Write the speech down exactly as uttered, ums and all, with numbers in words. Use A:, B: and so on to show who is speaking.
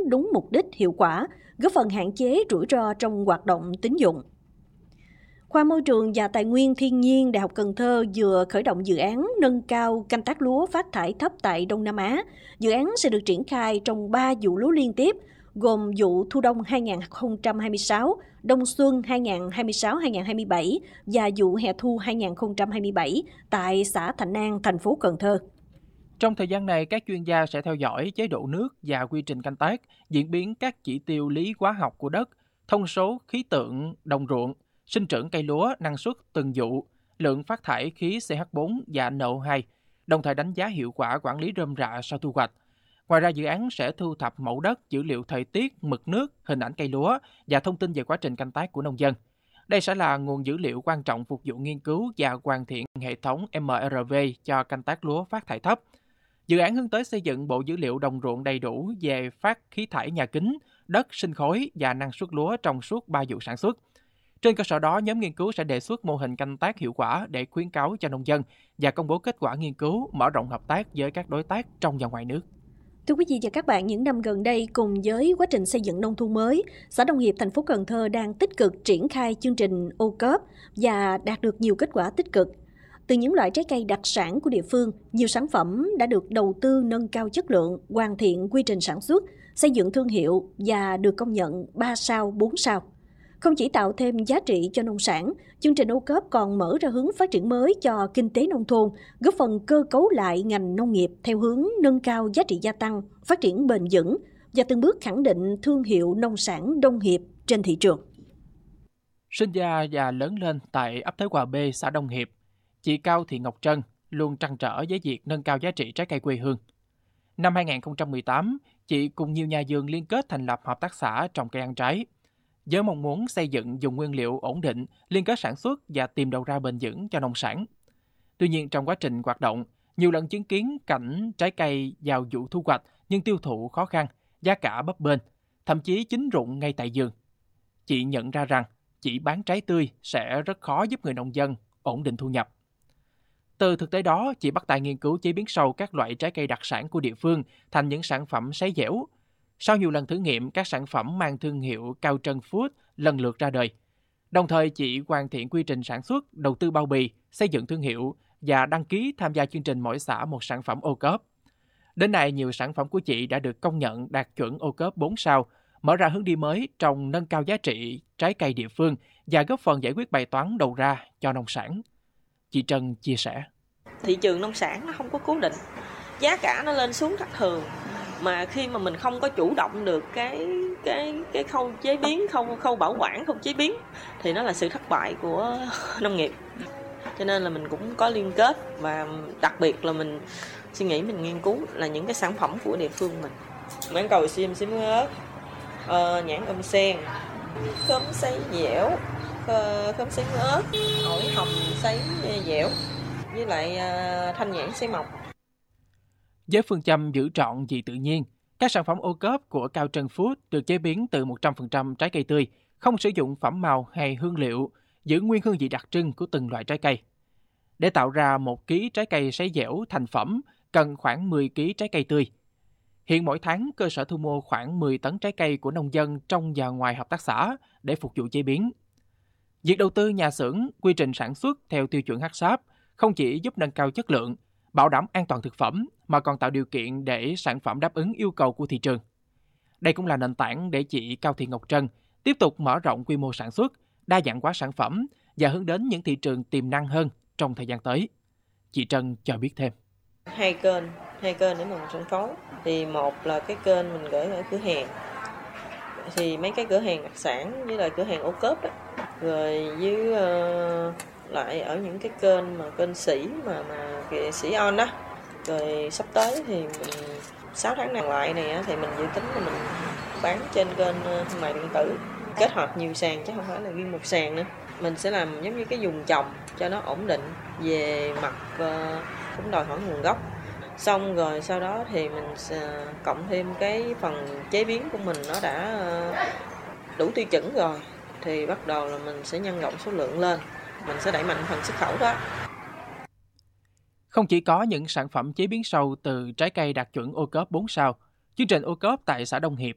A: đúng mục đích hiệu quả, góp phần hạn chế rủi ro trong hoạt động tín dụng. Khoa Môi trường và Tài nguyên Thiên nhiên Đại học Cần Thơ vừa khởi động dự án nâng cao canh tác lúa phát thải thấp tại Đông Nam Á. Dự án sẽ được triển khai trong ba vụ lúa liên tiếp, gồm vụ thu đông hai nghìn không trăm hai mươi sáu, đông xuân hai nghìn không trăm hai mươi sáu hai nghìn không trăm hai mươi bảy và vụ hè thu hai nghìn không trăm hai mươi bảy tại xã Thạnh An, thành phố Cần Thơ.
B: Trong thời gian này, các chuyên gia sẽ theo dõi chế độ nước và quy trình canh tác, diễn biến các chỉ tiêu lý hóa học của đất, thông số khí tượng đồng ruộng, sinh trưởng cây lúa, năng suất từng vụ, lượng phát thải khí xê hát bốn và en o hai, đồng thời đánh giá hiệu quả quản lý rơm rạ sau thu hoạch. Ngoài ra, dự án sẽ thu thập mẫu đất, dữ liệu thời tiết, mực nước, hình ảnh cây lúa và thông tin về quá trình canh tác của nông dân. Đây sẽ là nguồn dữ liệu quan trọng phục vụ nghiên cứu và hoàn thiện hệ thống em rờ vê cho canh tác lúa phát thải thấp. Dự án hướng tới xây dựng bộ dữ liệu đồng ruộng đầy đủ về phát khí thải nhà kính, đất, sinh khối và năng suất lúa trong suốt ba vụ sản xuất. Trên cơ sở đó, nhóm nghiên cứu sẽ đề xuất mô hình canh tác hiệu quả để khuyến cáo cho nông dân và công bố kết quả nghiên cứu, mở rộng hợp tác với các đối tác trong và ngoài nước.
A: Thưa quý vị và các bạn, những năm gần đây cùng với quá trình xây dựng nông thôn mới, xã Đông Hiệp, thành phố Cần Thơ đang tích cực triển khai chương trình ô cốp và đạt được nhiều kết quả tích cực. Từ những loại trái cây đặc sản của địa phương, nhiều sản phẩm đã được đầu tư nâng cao chất lượng, hoàn thiện quy trình sản xuất, xây dựng thương hiệu và được công nhận ba sao, bốn sao. Không chỉ tạo thêm giá trị cho nông sản, chương trình ô cốp còn mở ra hướng phát triển mới cho kinh tế nông thôn, góp phần cơ cấu lại ngành nông nghiệp theo hướng nâng cao giá trị gia tăng, phát triển bền vững và từng bước khẳng định thương hiệu nông sản Đông Hiệp trên thị trường.
B: Sinh ra và lớn lên tại ấp Thới Hòa B, xã Đông Hiệp, chị Cao Thị Ngọc Trân luôn trăn trở với việc nâng cao giá trị trái cây quê hương. Năm hai nghìn không trăm mười tám, chị cùng nhiều nhà vườn liên kết thành lập hợp tác xã trồng cây ăn trái, với mong muốn xây dựng vùng nguyên liệu ổn định, liên kết sản xuất và tìm đầu ra bền vững cho nông sản. Tuy nhiên, trong quá trình hoạt động, nhiều lần chứng kiến cảnh trái cây vào vụ thu hoạch nhưng tiêu thụ khó khăn, giá cả bấp bênh, thậm chí chín rụng ngay tại vườn. Chị nhận ra rằng chỉ bán trái tươi sẽ rất khó giúp người nông dân ổn định thu nhập. Từ thực tế đó, chị bắt tay nghiên cứu chế biến sâu các loại trái cây đặc sản của địa phương thành những sản phẩm sấy dẻo. Sau nhiều lần thử nghiệm, các sản phẩm mang thương hiệu Cao Trân Food lần lượt ra đời. Đồng thời, chị hoàn thiện quy trình sản xuất, đầu tư bao bì, xây dựng thương hiệu và đăng ký tham gia chương trình mỗi xã một sản phẩm ô cốp. Đến nay, nhiều sản phẩm của chị đã được công nhận đạt chuẩn ô cốp bốn sao, mở ra hướng đi mới trong nâng cao giá trị trái cây địa phương và góp phần giải quyết bài toán đầu ra cho nông sản. Chị Trân chia sẻ.
C: Thị trường nông sản nó không có cố định, giá cả nó lên xuống thất thường, mà khi mà mình không có chủ động được cái cái cái khâu chế biến, khâu khâu bảo quản, khâu chế biến thì nó là sự thất bại của nông nghiệp. Cho nên là mình cũng có liên kết và đặc biệt là mình suy nghĩ, mình nghiên cứu là những cái sản phẩm của địa phương mình. Mãng cầu xiêm xí muối ớt, uh, nhãn âm sen, khóm sấy dẻo, khóm sấy muối ớt, ổi hồng sấy dẻo, với lại uh, thanh nhãn sấy mọc.
B: Với phương châm giữ trọn vì tự nhiên, các sản phẩm ô cốp của Cao Trân Food được chế biến từ một trăm phần trăm trái cây tươi, không sử dụng phẩm màu hay hương liệu, giữ nguyên hương vị đặc trưng của từng loại trái cây. Để tạo ra một ký trái cây sấy dẻo thành phẩm, cần khoảng mười ki lô gam trái cây tươi. Hiện mỗi tháng, cơ sở thu mua khoảng mười tấn trái cây của nông dân trong và ngoài hợp tác xã để phục vụ chế biến. Việc đầu tư nhà xưởng, quy trình sản xuất theo tiêu chuẩn hát ét a pê không chỉ giúp nâng cao chất lượng, bảo đảm an toàn thực phẩm, mà còn tạo điều kiện để sản phẩm đáp ứng yêu cầu của thị trường. Đây cũng là nền tảng để chị Cao Thị Ngọc Trân tiếp tục mở rộng quy mô sản xuất, đa dạng hóa sản phẩm và hướng đến những thị trường tiềm năng hơn trong thời gian tới. Chị Trân cho biết thêm.
C: Hai kênh, hai kênh để mình phân phối. Thì một là cái kênh mình gửi ở cửa hàng. Thì mấy cái cửa hàng đặc sản với lại cửa hàng ô cốp đó. Rồi với uh, lại ở những cái kênh mà kênh sĩ mà mà cái sĩ on đó. Rồi sắp tới thì mình sáu tháng còn lại này thì mình dự tính là mình bán trên kênh thương mại điện tử, kết hợp nhiều sàn chứ không phải là riêng một sàn nữa. Mình sẽ làm giống như cái vùng trồng cho nó ổn định về mặt uh, cũng đòi hỏi nguồn gốc. Xong rồi sau đó thì mình sẽ cộng thêm cái phần chế biến của mình nó đã uh, đủ tiêu chuẩn rồi thì bắt đầu là mình sẽ nhân rộng số lượng lên, mình sẽ đẩy mạnh phần xuất khẩu đó.
B: Không chỉ có những sản phẩm chế biến sâu từ trái cây đạt chuẩn ô cốp bốn sao, chương trình ô cốp tại xã Đông Hiệp